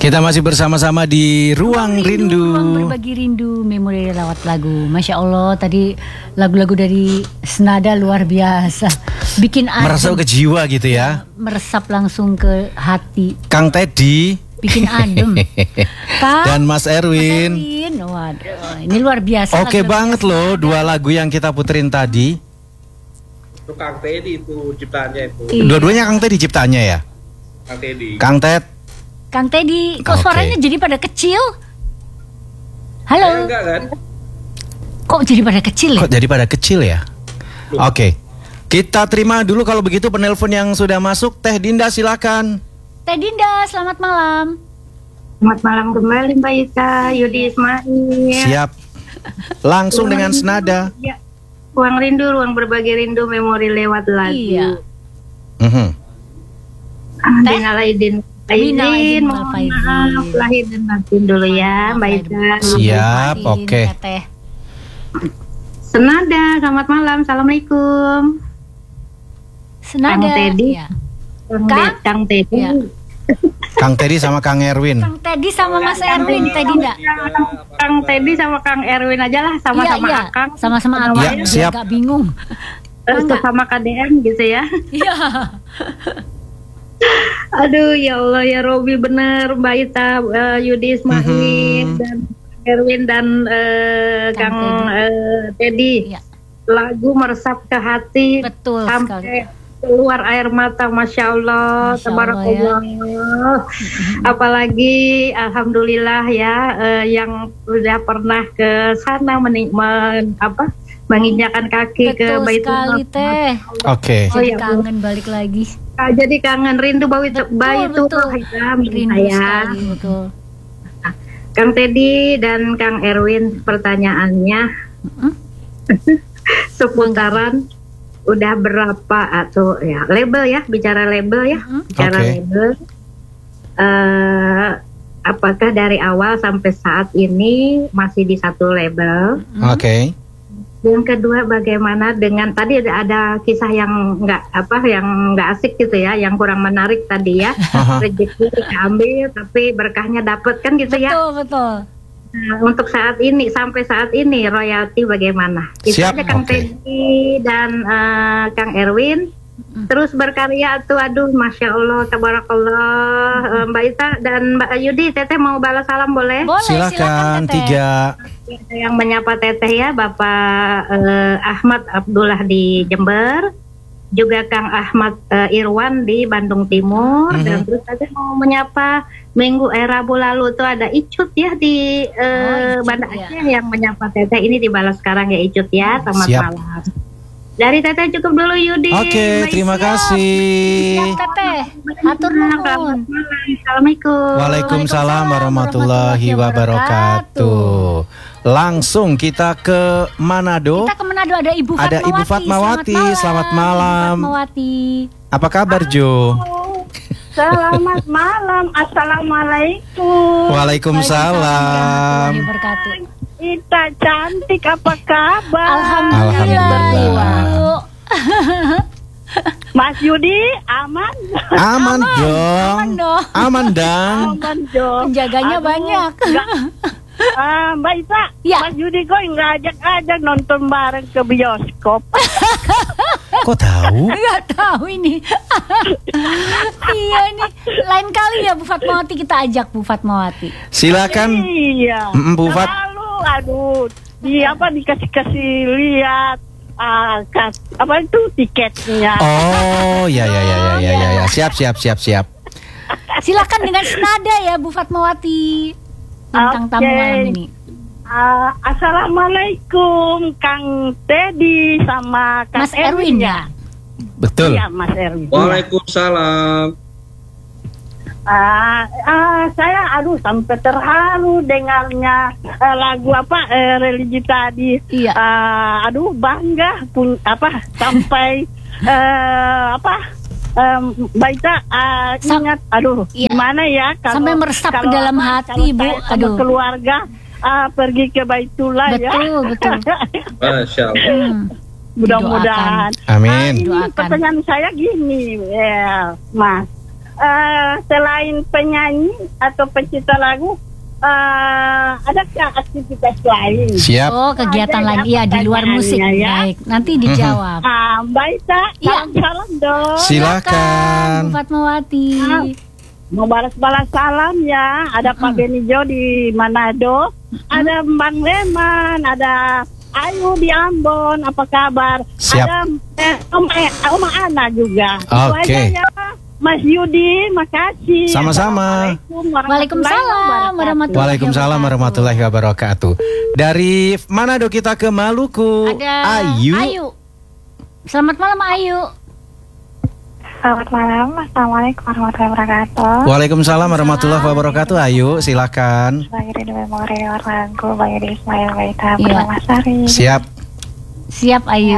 Kita masih bersama-sama di Ruang Rindu. Ruang berbagi rindu, memori lewat lagu. Masya Allah, tadi lagu-lagu dari Senada luar biasa. Bikin adem. Merasuk ke jiwa gitu ya. Meresap langsung ke hati. Kang Teddy. Bikin adem. Dan Mas Erwin. Waduh, ini luar biasa. Oke banget loh, dua lagu yang kita puterin tadi. Itu Kang Teddy itu ciptaannya itu. Iya. Dua-duanya Kang Teddy ciptaannya ya? Kang Teddy. Kang Ted. Kang Teddy, kok suaranya jadi pada kecil? Halo. Enggak kan? Kok jadi pada kecil ya? Kok jadi pada kecil ya? Oke. Kita terima dulu kalau begitu penelpon yang sudah masuk. Teh Dinda silakan. Teh Dinda, selamat malam. Selamat malam kembali Mbak Ika, Yudi Ismail. Siap. Langsung dengan senada. Ya. Ruang rindu, ruang berbagi rindu, memori lewat lagu. Iya. Minal aidin, mohon maaf lahir dan batin dulu ya Mbak Ika. Siap, oke. Senada, selamat malam, assalamualaikum. Senada. Kang Teddy. Ya. Kang Teddy. Ya. Kang Teddy sama Kang Erwin. Kang Teddy sama Mas Erwin, Teh Dinda. Kang Teddy sama Kang Erwin aja lah, sama-sama Iya. Akang. Sama-sama Akang. Ya, siap. Agak bingung. Sama KDM gitu ya. Iya. Aduh ya Allah ya Robi, bener Mbak Ita, Yudi Ismail dan Erwin dan Kang Teddy. Iya. Lagu meresap ke hati. Betul sampai sekali. keluar air mata, Masya Allah, tabarakallah. Apalagi Alhamdulillah ya, yang sudah pernah ke sana menginjakan kaki ke Betul Baitullah. sekali Teh. Oke. Jadi kangen balik lagi. Jadi kangen, rindu Baitullah ya, Rindu saya. sekali, betul. Kang Teddy dan Kang Erwin, pertanyaannya seputaran udah berapa atau ya label ya, bicara label ya, bicara Oke. label. Apakah dari awal sampai saat ini masih di satu label? Oke. Yang kedua, bagaimana dengan tadi ada kisah yang nggak asik gitu ya, yang kurang menarik tadi ya. Rezeki diambil tapi berkahnya dapet kan gitu ya. Betul. Nah, untuk saat ini, sampai saat ini royalti bagaimana? Itu Siap, aja Kang oke. Teddy dan Kang Erwin. Terus berkarya tuh, aduh Masya Allah, tabarakallah. Mbak Ita dan Mbak Yudi, Teteh mau balas salam boleh? Boleh, Silakan Teteh. 3. Yang menyapa Teteh ya, Bapak Ahmad Abdullah di Jember, juga Kang Ahmad Irwan di Bandung Timur, dan terus saya mau menyapa Rabu lalu tuh ada Icut ya di Banda Aceh yang menyapa Teteh. Ini dibalas sekarang ya Icut ya, selamat Siap. malam. Dari Teteh cukup dulu Yudi. Oke, terima kasih. Siap Teteh. Atur nuhun. Assalamualaikum. Waalaikumsalam warahmatullahi wabarakatuh. Langsung kita ke Manado. Kita ke Manado, ada Ibu Fatmawati. Ada Ibu Fatmawati. Selamat malam. Ibu Fatmawati. Apa kabar Jo? Selamat malam. Assalamualaikum. Waalaikumsalam. Warahmatullahi wabarakatuh. Ita cantik, apa kabar? Alhamdulillah. Bu. Mas Yudi aman? Aman dong. Aman dong. Aman dong. Aman dong. Penjaganya banyak. Mbak Ita, Ya. Mas Yudi kok nggak ajak-ajak nonton bareng ke bioskop? Kok tahu? Nggak tahu ini. Iya nih. Lain kali ya Bu Fatmawati, kita ajak Bu Fatmawati. Silakan. Iya. Bu Fat. Aduh, dikasih lihat itu tiketnya. Oh, ya. Siap. Silakan dengan senada ya Bu Fatmawati tentang tamu malam ini. Assalamualaikum Kang Teddy sama Kang Mas Erwin ya. Betul. Iya, Mas Erwin. Waalaikumsalam. Saya sampai terharu dengarnya lagu religi tadi. Iya. Bangga sampai Baita ingat iya. Gimana ya kalau Sampai meresap ke dalam hati, Bu. Aduh. Keluarga pergi ke Baitullah ya. Betul. Masya Allah. Mudah-mudahan. Amin. Doakan. Pertanyaan saya gini, ya, Mas. selain penyanyi atau pencipta lagu, adakah aktivitas lain? Siap. Oh, kegiatan lain. Iya, di luar musik. Ya. Baik, nanti dijawab. Mbak Ita, salam dong. Silakan. Bu Fatmawati. Mau balas-balas salam ya. Ada Pak Benijo di Manado, ada Bang Leman, ada Ayu di Ambon. Apa kabar? Siap. Ada Oma Ana juga. Oke. Itu aja ya, Mas Yudi, makasih. Waalaikumsalam Sama-sama. warahmatullahi Waalaikumsalam warahmatullahi wabarakatuh. Dari Manado kita ke Maluku. Ada Ayu. Selamat malam Ayu. Selamat malam, Assalamualaikum warahmatullahi wabarakatuh. Waalaikumsalam warahmatullahi wabarakatuh. Ayu, silakan. Bagi Ridho Memori lagu, Bagi di Ismail Baita, Iya. Bernama Sari. Siap. Siap Ayu.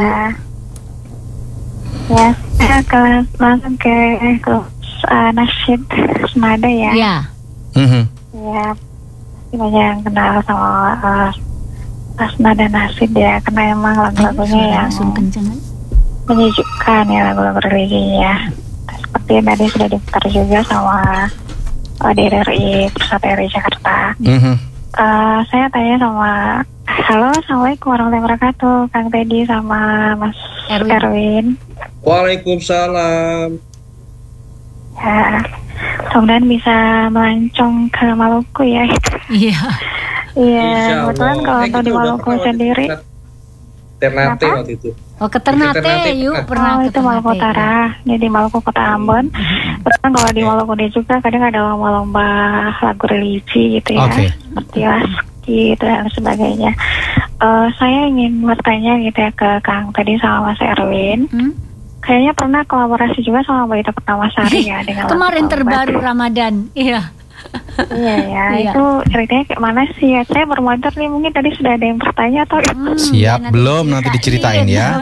Ya, saya langsung ke nasyid senada ya. Ya. Mhm. Ya, banyak yang kenal sama senada nasyid ya, karena emang lagu-lagunya yang Langsung kenceng. menyejukkan ya, lagu-lagu religi ya. Seperti yang tadi sudah diputar juga sama DRI Pusat RI Jakarta. Mhm. Saya tanya sama, halo, assalamualaikum warahmatullahi wabarakatuh, Kang Teddy sama Mas Erwin. Waalaikumsalam. Ya, mudah-mudahan bisa melancong ke Maluku ya. Iya. Iya, Insya kebetulan Allah. kalau untuk di Kita udah Maluku pernah sendiri. Ternate Kenapa? waktu itu. Oh, ke Ternate, Ternate yuk pernah. pernah Oh, ke itu Maluku Ternate. Utara, ini di Maluku Kota Ambon. Kebetulan kalau di Maluku ini juga kadang ada lomba-lomba lagu religi gitu ya, Oke. seperti Laski dan sebagainya. Saya ingin bertanya gitu ya ke Kang tadi sama Mas Erwin. Kayaknya pernah kolaborasi juga sama Mbak Ita Pertamasari ya dengan Kemarin lagu terbaru Batik. Ramadan. Iya. Iya ya, Iya. itu ceritanya kayak mana sih ya? Saya bermotor nih, mungkin tadi sudah ada yang bertanya atau Siap, belum nanti diceritain ya.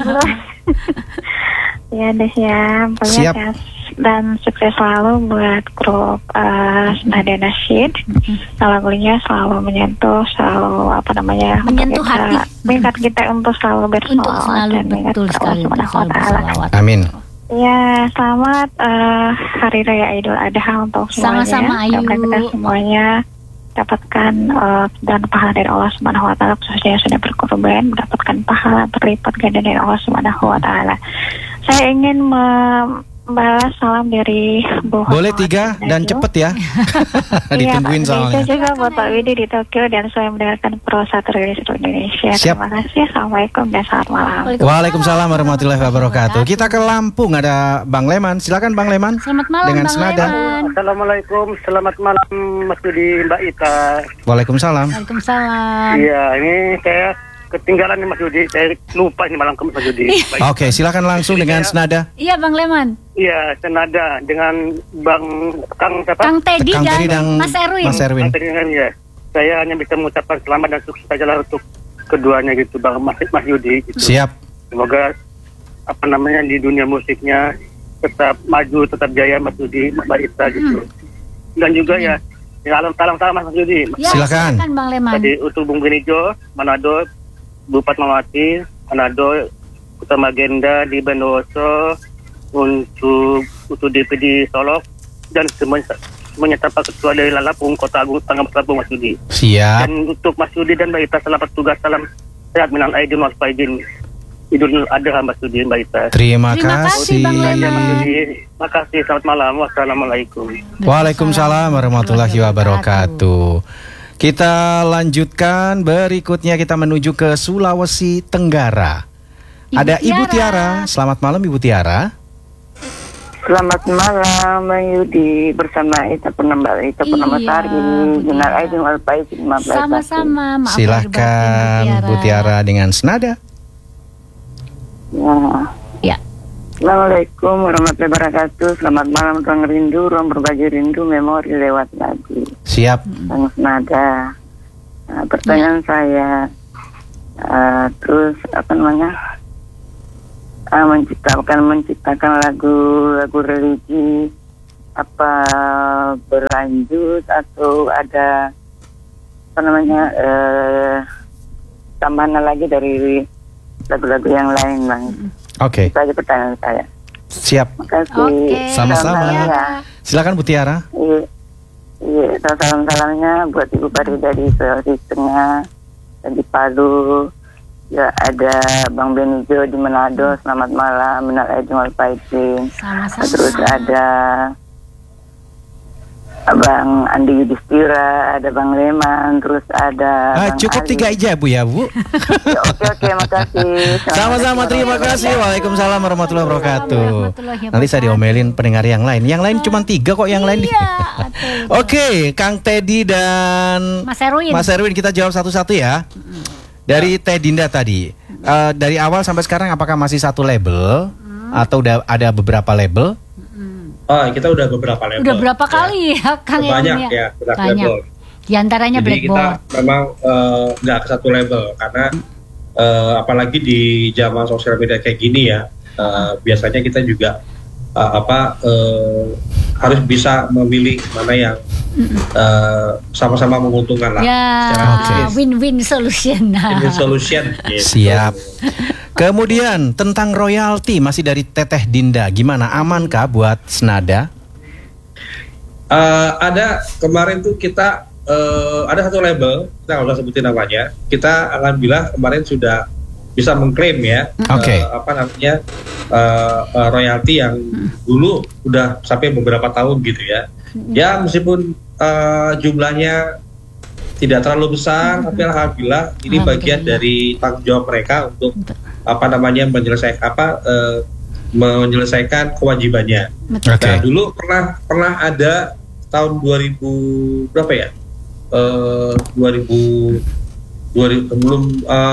ya deh ya, pokoknya Siap. sehat dan sukses selalu buat grup Senada Nasyid. Lagunya selalu menyentuh, selalu apa namanya, Menyentuh hati. mengingat kita untuk selalu bersolawat Untuk selalu dan mengingat betul kepada sekali Allah untuk Subhanahu wa selalu Ta'ala. berselawat. Amin. Ya, selamat Hari Raya Idul Adha untuk semuanya. Sama-sama, Ayu. Mudah-mudahan kita semuanya dapatkan dan pahala dari Allah Subhanahu wa Ta'ala, khususnya yang sudah berkorban mendapatkan pahala berlipat ganda dari Allah Subhanahu wa Ta'ala. Saya ingin membalas salam dari Bu Boleh Fatmawati 3 dan Naju. cepet ya. Ditungguin Iya, Pak. soalnya. Itu juga buat Pak Widi di Tokyo dan saya mendengarkan Pro 1 dari seluruh Indonesia. Siap. Terima kasih. Assalamualaikum dan selamat malam. Waalaikumsalam warahmatullahi wabarakatuh. Kita ke Lampung, ada Bang Leman. Silakan Bang Leman. Selamat malam Dengan Bang senada. Leman. Assalamualaikum, selamat malam Mas Yudi, Mbak Ita. Waalaikumsalam. Waalaikumsalam. Iya, ini saya ketinggalan nih Mas Yudi, saya lupa ini malam ke Mas Yudi. Baik. Oke, silakan langsung dengan senada. Iya Bang Leman. Iya, senada dengan Bang Kang siapa? Kang Teddy Kang Teddy dan Mas Erwin. Mas Erwin. Kang Teddy kan, ya. Saya hanya bisa mengucapkan selamat dan sukses saja lah untuk keduanya gitu, Bang Mas Yudi. Gitu. Siap. Semoga apa namanya di dunia musiknya tetap maju, tetap jaya Mas Yudi, Mbak Ita gitu. Dan juga ya salam Mas Yudi. Ya, Silakan. Bang Leman. Tadi untuk Bung Benijo, Manado, Bu Fatmawati, Manado, Utama Agenda di Bondowoso, untuk DPD Solok, dan semuanya tanpa ketua dari Lalapung, Kota Agung, Tangerang Lampung, Mas Yudi. Siap. Dan untuk Mas Yudi dan Mbak Ita, selamat tugas, salam sehat, minal aidin wal faizin. Idul Adha Mas Yudi, Mbak Ita. Terima Terima kasih, kasih. Bang Leman. Mas Yudi, makasih, selamat malam, wassalamualaikum. Waalaikumsalam warahmatullahi wabarakatuh. Kita lanjutkan, berikutnya kita menuju ke Sulawesi Tenggara. Ada Ibu Tiara. Selamat malam Ibu Tiara. Selamat malam Bang Yudi, bersama Ita Pernamasari dengan Aidin wal faizin. Sama-sama. Maaf lahir batin, Silahkan Bu Tiara dengan senada. Ya. Assalamualaikum warahmatullahi wabarakatuh. Selamat malam Kang Rindu, ruang berbagi rindu memori lewat lagu. Siap. Kang Senada. Pertanyaan saya, terus apa namanya, menciptakan lagu religi, apa berlanjut atau ada apa namanya tambahan lagi dari lagu-lagu yang lain, Bang. Oke. Itu aja pertanyaan saya. Siap. Makasih. Oke. Sama-sama. Ya. Silakan Bu Tiara. Iya, salam-salamnya buat Ibu Farida di Sulawesi Tengah dan di Palu. Ya, ada Bang Benijo di Manado, selamat malam, minal aidin wal faizin. Sama-sama. Terus ada Bang Andi Yudhistira, ada Bang Leman, terus ada Bang Cukup Ali. 3 aja Bu ya Bu. Ya, oke, makasih. Sama-sama, terima kasih. Waalaikumsalam warahmatullahi wabarakatuh. Warahmatullahi Nanti saya diomelin pendengar yang lain. Yang lain cuma 3 kok yang lain. Iya. Oke, Kang Teddy dan Mas Erwin. Mas Erwin, kita jawab satu-satu ya. Dari Teh Dinda tadi, dari awal sampai sekarang apakah masih satu label atau udah ada beberapa label? Oh, kita udah beberapa label. Udah berapa kali ya Kang Banyak Erwin ya, beberapa Banyak. label. Di antaranya Jadi kita Blackboard. memang nggak ke satu label karena apalagi di zaman sosial media kayak gini ya, biasanya kita juga harus bisa memilih mana yang sama-sama menguntungkan lah. Ya, secara bisnis. win-win solution. Win-win solution. Gitu. Siap. Kemudian tentang royalti masih dari Teteh Dinda, gimana, amankah buat Senada? Ada kemarin tuh kita ada satu label, kita nggak usah sebutin namanya. Kita alhamdulillah kemarin sudah bisa mengklaim ya, Oke. royalti yang dulu udah sampai beberapa tahun gitu ya. Ya meskipun jumlahnya tidak terlalu besar, tapi alhamdulillah ini bagian dari tanggung jawab mereka untuk menyelesaikan kewajibannya. Oke. Nah, dulu pernah ada tahun 2000 berapa ya? 2000 belum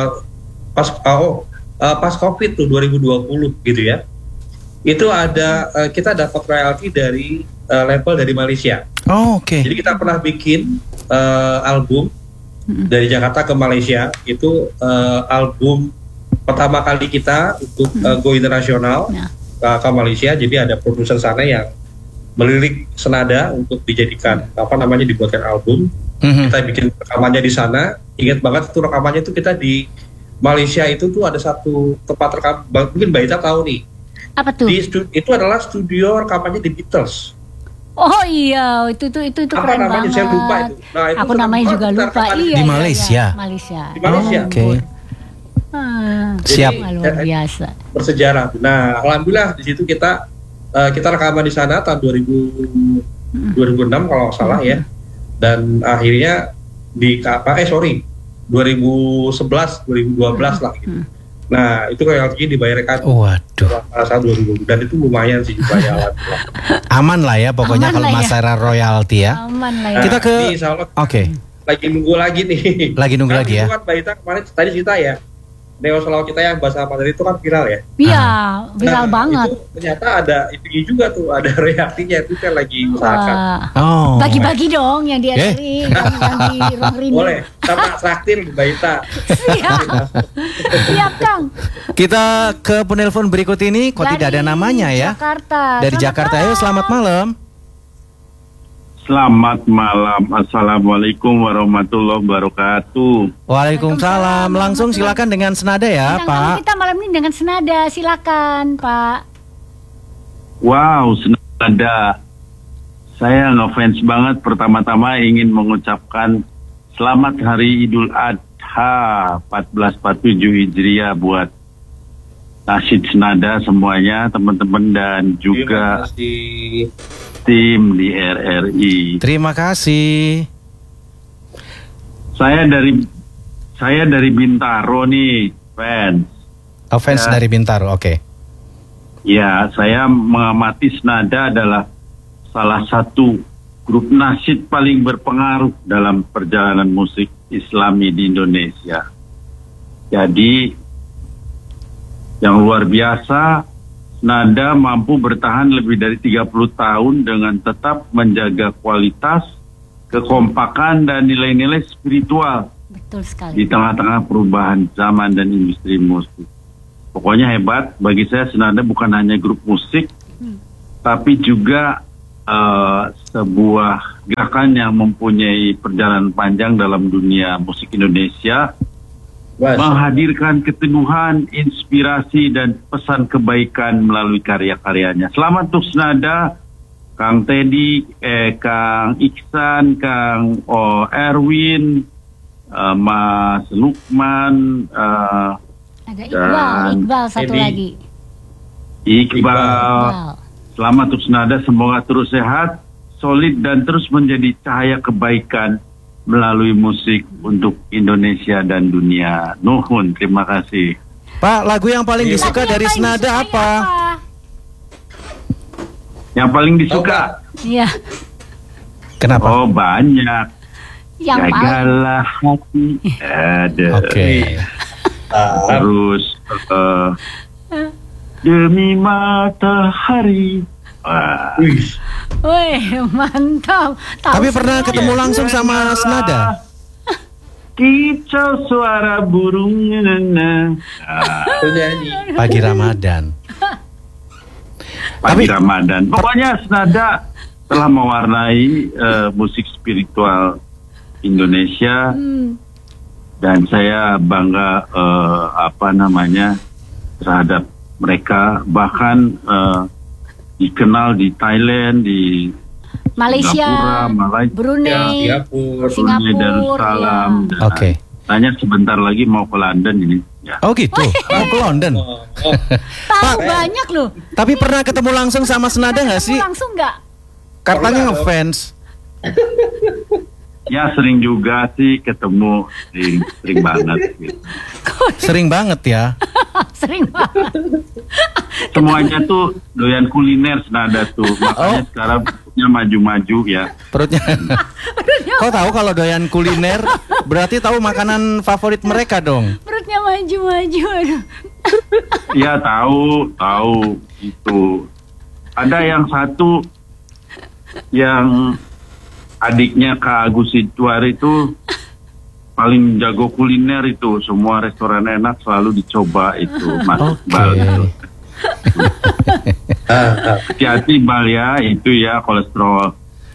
pas Covid tuh 2020 gitu ya. Itu ada kita dapat royalti dari label dari Malaysia. Oh, oke. Jadi kita pernah bikin album dari Jakarta ke Malaysia. Itu album pertama kali kita untuk go internasional ke Malaysia. Jadi ada produser sana yang melirik Senada untuk dijadikan dibuatkan album. Kita bikin rekamannya di sana. Ingat banget itu rekamannya itu kita di Malaysia itu tuh ada satu tempat rekam, mungkin Mbak Ita tahu nih. Apa tuh? Itu adalah studio rekamannya The Beatles. Oh iya, itu Apa keren namanya? banget. Saya lupa itu. Nah, itu Aku namanya juga kita lupa. rekaman Iya, di iya, Malaysia. iya, Malaysia. Di Malaysia. Oke. Siap. Wah, luar biasa. Bersejarah. Nah, alhamdulillah di situ kita rekaman di sana tahun 2006 kalau nggak salah ya. Dan akhirnya 2011, 2012 lah gitu. Nah, itu royaltinya dibayarkan. Waduh. Saat 2020 dan itu lumayan sih jumlahnya. Aman lah ya pokoknya Aman kalau lah ya. masalah royalti ya. Aman lah ya. Kita ke Ini insya Allah Oke. lagi nunggu lagi nih. Lagi nunggu lagi ya. Itu kan Mbak Ita kemarin tadi cerita ya. Neo Selaw kita yang bahasa Mandarin itu kan viral ya. Iya, viral banget. Itu ternyata ada IPI juga tuh, ada royaltinya itu kan lagi usahakan. Wah. Oh. Bagi-bagi dong yang di Erwin, yang di Ruang Rindu. Boleh, sama traktir Mbak Ita. Siap, Kang. Kita ke penelpon berikut ini kok tidak ada namanya ya. Jakarta. Dari Selamat Jakarta. malam. Ayo, selamat malam. Selamat malam. Assalamualaikum warahmatullahi wabarakatuh. Waalaikumsalam. Langsung silakan dengan Senada ya, Bintang tamu Pak. kita malam ini dengan Senada, silakan, Pak. Wow, Senada. Saya ngefans banget. Pertama-tama ingin mengucapkan selamat Hari Idul Adha 1447 Hijriah buat Nasyid Senada semuanya, teman-teman dan juga Terima kasih. tim di RRI. Terima kasih. Saya dari Bintaro nih, fans. Fans Ya. dari Bintaro, oke. Ya, saya mengamati Senada adalah salah satu grup nasyid paling berpengaruh dalam perjalanan musik Islami di Indonesia. Jadi, yang luar biasa, Senada mampu bertahan lebih dari 30 tahun dengan tetap menjaga kualitas, kekompakan, dan nilai-nilai spiritual Betul sekali. di tengah-tengah perubahan zaman dan industri musik. Pokoknya hebat. Bagi saya Senada bukan hanya grup musik, tapi juga sebuah gerakan yang mempunyai perjalanan panjang dalam dunia musik Indonesia menghadirkan keteguhan, inspirasi dan pesan kebaikan melalui karya-karyanya. Selamat untuk Senada, Kang Teddy, Kang Iksan, Kang Erwin, Mas Lukman, ada Iqbal satu lagi. Iqbal. Selamat untuk Senada, semoga terus sehat, solid dan terus menjadi cahaya kebaikan melalui musik untuk Indonesia dan dunia. Nuhun, terima kasih. Pak, lagu yang paling disuka dari Senada apa? Yang paling disuka? Iya. Kenapa? Oh, banyak. Yang Jagalah hati. Ada. Oke. Terus demi matahari. Wih, mantap. Tapi pernah ketemu langsung sama Senada? Kicau suara burung. Pagi Ramadan. Pagi Ramadan. Pokoknya Senada telah mewarnai musik spiritual Indonesia. Dan saya bangga terhadap mereka, bahkan dikenal di Thailand, di Malaysia, Singapura, Brunei, Singapura, Darussalam. Oke. Tanya sebentar lagi mau ke London ini. Ya. Oh gitu, mau ke London. Tahu banyak loh. Tapi pernah ketemu langsung sama Senada nggak sih? Langsung nggak? Katanya ngefans. Ya sering juga sih ketemu, sering banget. Gitu. Sering banget ya. Sering banget. Semuanya tuh doyan kuliner Senada tuh, makanya sekarang perutnya maju-maju ya. Perutnya. Kau tahu kalau doyan kuliner, berarti tahu makanan favorit mereka dong. Perutnya maju-maju. Ya tahu itu. Ada yang satu yang adiknya Kak Agus Situar itu paling jago kuliner itu, semua restoran enak selalu dicoba itu, Mas Bal itu. Hati-hati Bal ya, itu ya kolesterol.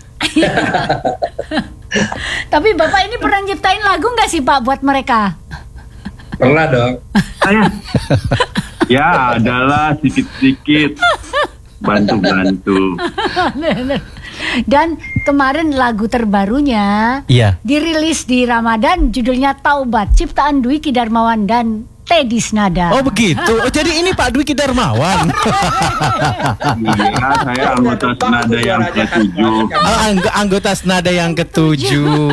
Tapi Bapak ini pernah nyiptain lagu nggak sih Pak buat mereka? Pernah dong. Ya adalah sedikit-sedikit bantu-bantu. Dan kemarin lagu terbarunya dirilis di Ramadan, judulnya Taubat, ciptaan Dwiki Darmawan dan Teddy Senada. Oh begitu. Oh jadi ini Pak Dwiki Darmawan. Iya, saya anggota Senada yang ke-7. Anggota Senada yang ke-7.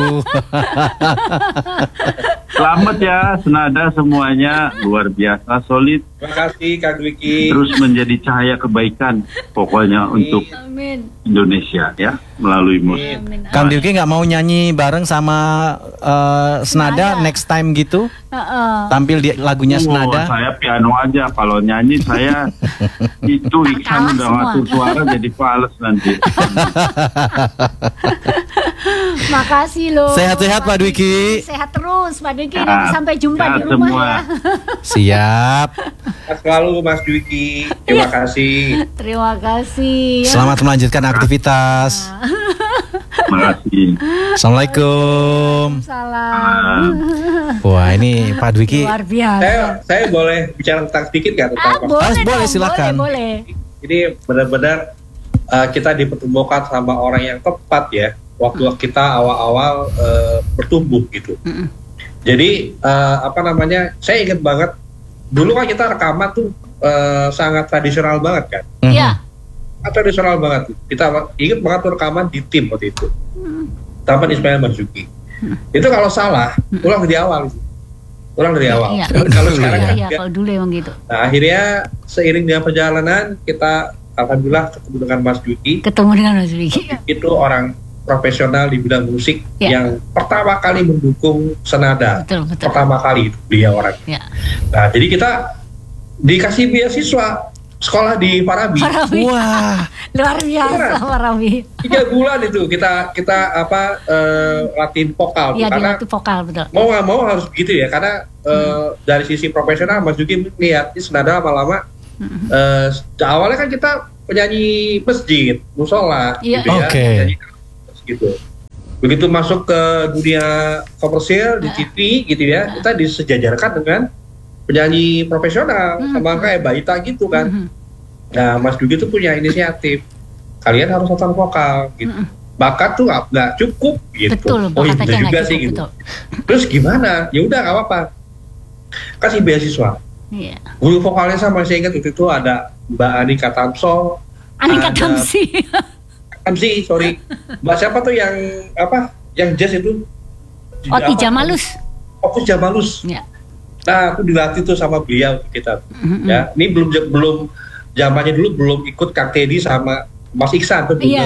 Selamat ya Senada semuanya, luar biasa solid. Terima kasih Kak Dwiki. Terus menjadi cahaya kebaikan pokoknya untuk Indonesia ya, melalui musik. Kang Dwiki nggak mau nyanyi bareng sama Senada next time gitu? Tampil di lagunya Senada. Saya piano aja, kalau nyanyi saya itu Iksan udah ngatur suara jadi fals nanti. Makasih loh. Sehat-sehat Pak Dwiki. Sehat terus Pak Dwiki. Sampai jumpa di rumah semua. ya. Siap. Selalu Mas Dwiki. Terima kasih. Terima kasih. Selamat melanjutkan aktivitas. Terima kasih. Assalamualaikum. Salam. Wah ini Pak Dwiki. Luar biasa. Saya boleh bicara tentang sedikit nggak tentang boleh silakan. Boleh. Ini benar-benar kita dipertemukan sama orang yang tepat ya. Waktu kita awal-awal bertumbuh gitu. Jadi saya ingat banget dulu kan kita rekaman tuh sangat tradisional banget kan. Iya. Tradisional banget. Kita ingat banget tuh rekaman di tim waktu itu. Taman Ismail Marzuki. Itu kalau salah, ulang dari awal. Iya. Kalau sekarang kan kalau dulu emang gitu. Nah, akhirnya seiring dengan perjalanan kita alhamdulillah ketemu dengan Mas Dwiki. Itu orang profesional di bidang musik yang pertama kali mendukung Senada. Betul. Pertama kali itu beliau orang. Nah, jadi kita dikasih beasiswa sekolah di Farabi. Wah, luar biasa Farabi. 3 bulan itu kita latihan vokal. Iya, karena dilatih vokal betul. Mau nggak mau harus begitu ya, karena dari sisi profesional Mas Dwiki melihat ini Senada lama-lama. Awalnya kan kita penyanyi masjid, musola, gitu ya. Oke. Gitu. Begitu masuk ke dunia komersil di TV gitu ya, kita disejajarkan dengan penyanyi profesional sama kayak Mbak Ita gitu kan. Nah, Mas Dugi tuh punya inisiatif, kalian harus nonton vokal gitu. Bakat tuh nggak cukup gitu. Betul, oh iya juga sih gitu. Terus gimana? Ya udah nggak apa-apa, kasih beasiswa. Guru vokalnya saya masih ingat itu ada Mbak Anika Tamso. MC, sorry. Mbak siapa tuh yang apa? Yang jazz itu? Oti Jamalus. Otis Jamalus. Ya. Nah, aku dilatih tuh sama beliau kita. Ya, ini belum zamannya dulu belum ikut Kang Teddy sama Mas Iksan tuh. Iya.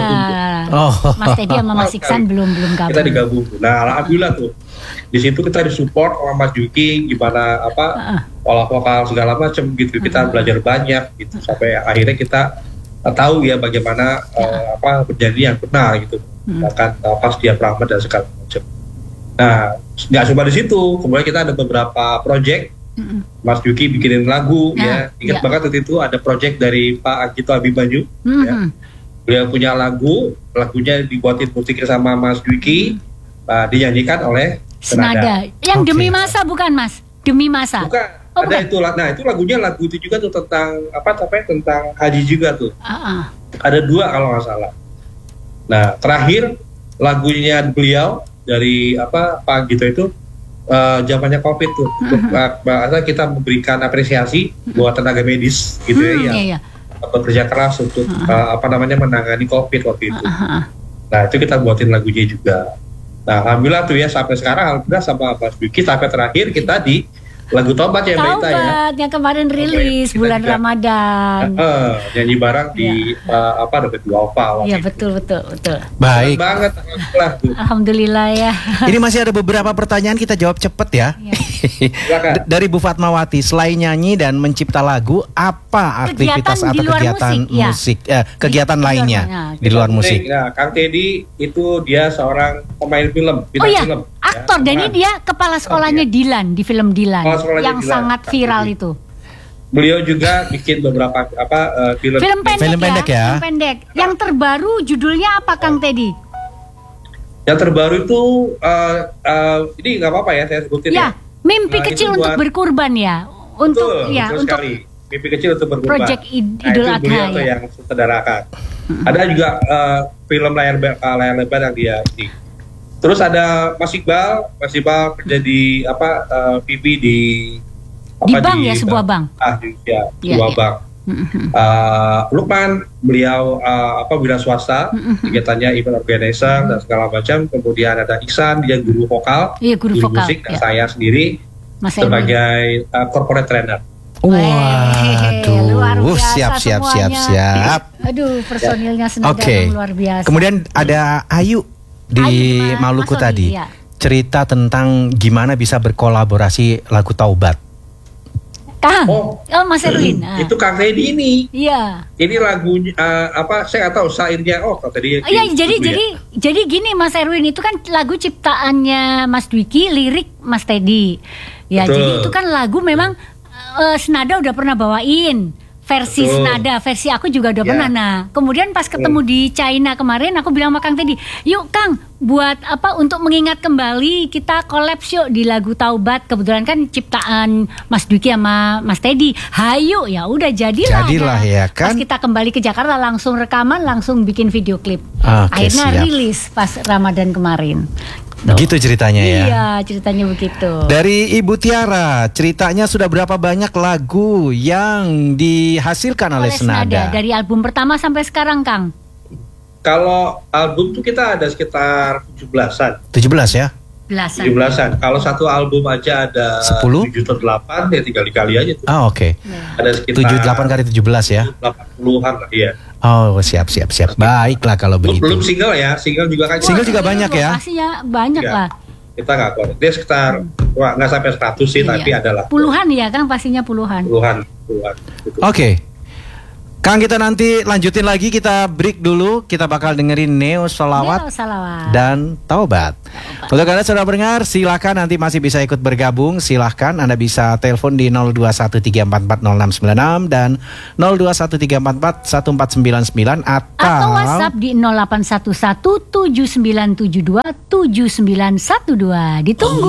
Mas Teddy sama Mas Iksan belum gabung. Kita digabung. Nah, alhamdulillah tuh. Di situ kita disupport sama Mas Juki gimana olah vokal segala macam gitu. Kita belajar banyak gitu sampai akhirnya kita tahu ya bagaimana bernyanyi yang benar gitu, bahkan pas dia pramat dan segala macam. Nah, nggak cuma di situ, kemudian kita ada beberapa project. Mas Yuki bikinin lagu ya, ingat banget waktu itu ada project dari Pak Agito Abimanyu. Ya. Beliau punya lagunya dibuatin musiknya sama Mas Yuki, dinyanyikan oleh Senada. Yang Demi Masa bukan Mas? Demi Masa. Bukan. Ada itu, nah itu lagunya lagu itu juga tuh tentang tentang haji juga tuh. Ada 2 kalau nggak salah. Nah terakhir lagunya beliau dari Pak Gito itu zamannya COVID tuh. Kita memberikan apresiasi buat tenaga medis gitu yang bekerja keras untuk menangani COVID waktu itu. Nah itu kita buatin lagunya juga. Nah alhamdulillah tuh ya sampai sekarang alhamdulillah sama Mas Biki sampai terakhir kita di lagu Taubat ya Mbak Ita ya. Taubat yang kemarin rilis bulan Ramadan. Nyanyi bareng di dekat Duafa. Iya betul. Baik. Banget alhamdulillah ya. Ini masih ada beberapa pertanyaan, kita jawab cepet ya. Dari Bu Fatmawati, selain nyanyi dan mencipta lagu, apa aktivitas atau kegiatan musik kegiatan lainnya di luar musik? Nah, Kang Teddy itu dia seorang pemain film, film. Aktor, dan ini dia kepala sekolahnya Dilan di film Dilan yang sangat viral itu. Beliau juga bikin beberapa film pendek ya. Film pendek. Yang terbaru judulnya apa Kang Teddy? Yang terbaru itu ini nggak apa-apa ya saya sebutin ya. Mimpi kecil untuk berkurban ya. Untuk betul untuk sekali. Mimpi kecil untuk berkurban. Project Idul Adha ya. Yang sutradarakan. Ada juga film layar lebar yang dia ini. Terus ada Mas Iqbal kerja di PP di bank ya, sebuah bank. Sebuah bank. Lukman beliau wira swasta, kegiatannya event organizer dan segala macam. Kemudian ada Iksan, dia guru vokal, guru musik, dan saya sendiri sebagai corporate trainer. Waduh, siap. Aduh, personilnya Senada luar biasa. Kemudian ada Ayu di Maluku tadi, cerita tentang gimana bisa berkolaborasi lagu Taubat. Kang, Mas Erwin. Itu Kang Teddy ini. Iya. Ini lagunya saya nggak tahu syairnya. Kang Teddy. Iya, jadi gini Mas Erwin, itu kan lagu ciptaannya Mas Dwiki, lirik Mas Teddy. Ya, betul. Jadi itu kan lagu memang Senada udah pernah bawain. Versi Senada, versi aku juga udah pernah. Nah, kemudian pas ketemu di China kemarin, aku bilang sama Kang Teddy, yuk Kang, buat untuk mengingat kembali kita collab yuk di lagu Taubat. Kebetulan kan ciptaan Mas Dwiki sama Mas Teddy. Hayu, ya udah jadilah ya kan. Pas kita kembali ke Jakarta langsung rekaman, langsung bikin video klip. Akhirnya rilis pas Ramadan kemarin. Begitu ceritanya ya. Iya, ceritanya begitu. Dari Ibu Tiara, ceritanya sudah berapa banyak lagu yang dihasilkan oleh Senada? Dari album pertama sampai sekarang, Kang? Kalau album tuh kita ada sekitar 17-an. 17 ya? 17-an. Kalau satu album aja ada 10? 7 atau 8, ya tinggal dikali aja tuh. Oke. Ada sekitar 78 kali 17 ya? 80-an lah, iya. Oh, siap. Baiklah kalau begitu. Belum single ya, single juga kan. Single juga banyak ya? Pastinya banyak lah. Kita nggak keluar. Dia sekitar nggak sampai 100 sih, tapi adalah puluhan ya kan, pastinya puluhan. Puluhan. Oke. Kang, kita nanti lanjutin lagi, kita break dulu. Kita bakal dengerin Neo Sholawat dan Taubat. Untuk Anda sudah dengar, silakan nanti masih bisa ikut bergabung. Silahkan Anda bisa telepon di 0213440696 dan 0213441499 atau WhatsApp di 081179727912. Ditunggu.